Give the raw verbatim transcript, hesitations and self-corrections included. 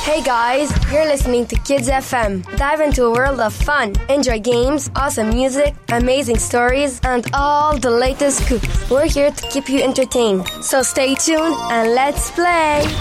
Hey guys, you're listening to Kids F M. Dive into a world of fun. Enjoy games, awesome music, amazing stories, and all the latest scoops. We're here to keep you entertained. So stay tuned and let's play!